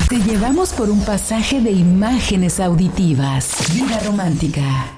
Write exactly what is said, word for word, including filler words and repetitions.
Te llevamos por un pasaje de imágenes auditivas. Vida romántica.